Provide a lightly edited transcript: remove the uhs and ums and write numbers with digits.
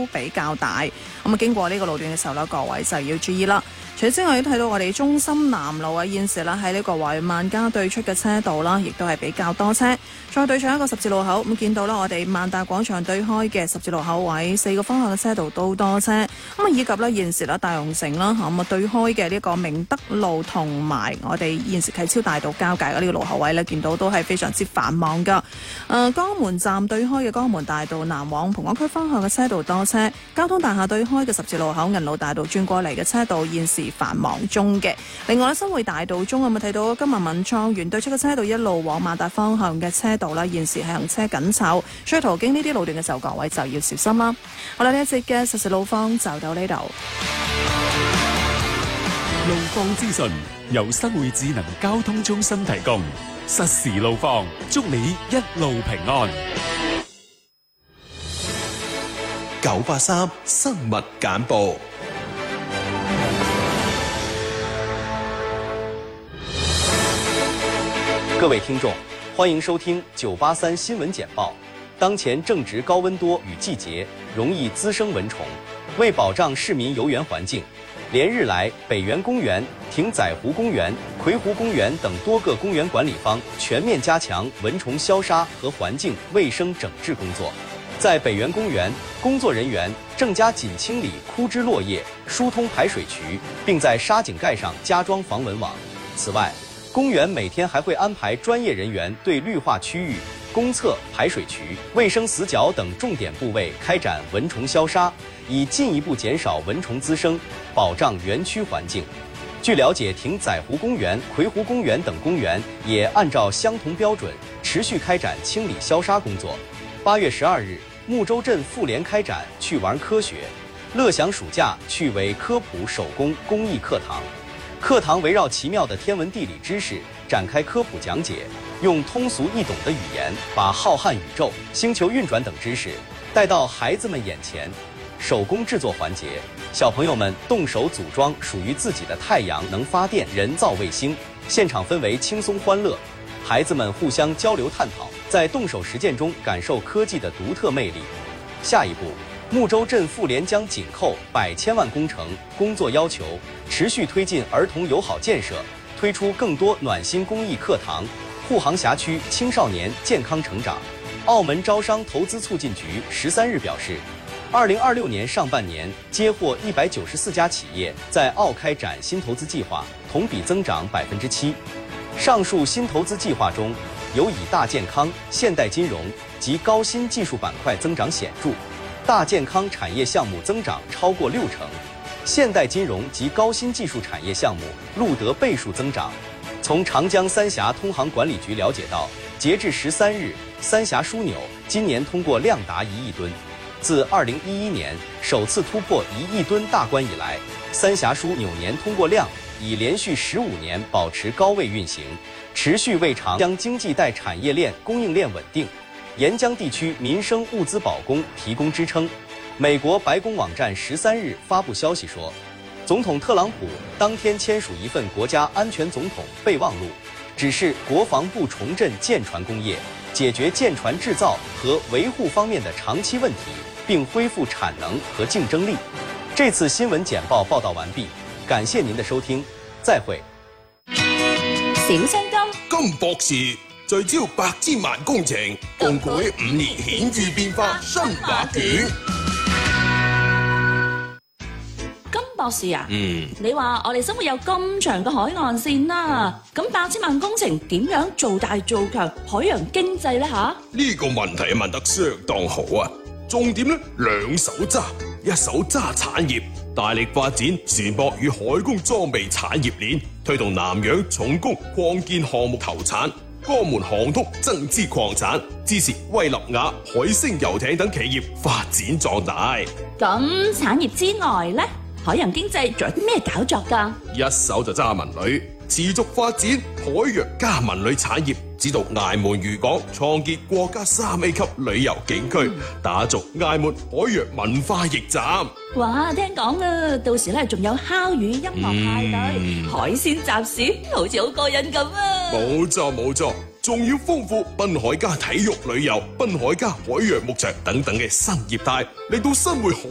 都比較大。咁經過呢個路段嘅時候呢，各位就要注意啦。除此之外，都睇到我哋中心南路啊，現時咧喺呢個華潤萬家對出嘅車道啦，亦都係比較多車。再對上一個十字路口，咁見到啦，我哋萬達廣場對開嘅十字路口位4個方向嘅車道都多車。咁以及咧現時咧大雄城啦，咁對開嘅呢個明德路同埋我哋現時啟超大道交界嘅呢個路口位咧，見到都係非常之繁忙噶。江門站對開嘅江門大道南往蓬安區方向嘅車道多車。交通大廈對開嘅十字路口銀路大道轉過嚟嘅車道現時繁忙中嘅。另外咧，新會大道中有冇睇到今日文創園對出嘅車道一路往萬達方向嘅車道啦，現時係行車緊湊，所以途經呢啲路段嘅時候，各位就要小心啦。好啦，呢一節嘅實時路況就到呢度。 路況資訊由新會智能交通中心提供，實時路況，祝你一路平安。 983新聞簡報。 各位听众，欢迎收听983新闻简报。当前正值高温多雨季节，容易滋生蚊虫。为保障市民游园环境，连日来，北园公园、艇仔湖公园、葵湖公园等多个公园管理方全面加强蚊虫消杀和环境卫生整治工作。在北园公园，工作人员正加紧清理枯枝落叶，疏通排水渠，并在沙井盖上加装防蚊网。此外，公园每天还会安排专业人员对绿化区域、公厕、排水渠、卫生死角等重点部位开展蚊虫消杀，以进一步减少蚊虫滋生，保障园区环境。据了解，艇仔湖公园、葵湖公园等公园也按照相同标准持续开展清理消杀工作。8月12日，睦州镇妇联开展去玩科学，乐享暑假趣味科普手工公益课堂。课堂围绕奇妙的天文地理知识展开科普讲解，用通俗易懂的语言把浩瀚宇宙、星球运转等知识带到孩子们眼前。手工制作环节，小朋友们动手组装属于自己的太阳能发电人造卫星，现场氛围轻松欢乐，孩子们互相交流探讨，在动手实践中感受科技的独特魅力。下一步，睦州镇妇联将紧扣100千万工程工作要求，持续推进儿童友好建设，推出更多暖心公益课堂，护航辖区青少年健康成长。澳门招商投资促进局13日表示，2026年上半年接获194家企业在澳开展新投资计划，同比增长7%。上述新投资计划中，有以大健康、现代金融及高新技术板块增长显著，大健康产业项目增长超过60%，现代金融及高新技术产业项目录得倍数增长。从长江三峡通航管理局了解到，截至13日，三峡枢纽今年通过量达1亿吨。自2011年首次突破1亿吨大关以来，三峡枢纽年通过量已连续15年保持高位运行，持续为长江经济带产业链供应链稳定、沿江地区民生物资保供提供支撑。美国白宫网站13日发布消息说，总统特朗普当天签署一份国家安全总统备忘录，指示国防部重振舰船工业，解决舰船制造和维护方面的长期问题，并恢复产能和竞争力。这次新闻简报报道完毕，感謝您的收聽，再會。 小青金博士聚焦100千萬工程，共繪5年顯著變化新畫卷。 金博士啊，你話我哋生活有咁長嘅海岸線啦，咁100千萬工程點樣做大做強海洋經濟呢？吓？ 呢個問題問得相當好啊！重點呢，2手揸，一手揸產業，大力發展船舶與海工裝備產業鏈，推動南洋重工擴建項目投產，江門航通增資擴產，支持威立雅、海星遊艇等企業發展壯大。 咁產業之外呢，海洋經濟仲有啲咩搞作㗎？ 一手就揸文旅，持續發展海洋加文旅產業，指導崖門漁港創建國家3A 級旅遊景區，打造崖門海洋文化驛站。 哇，聽講啦，到時咧仲有烤魚音樂派對、海鮮集市，好似好過癮咁啊！ 冇錯冇錯，仲要豐富濱海加體育旅遊、濱海加海洋牧場等等嘅新業態，令到生活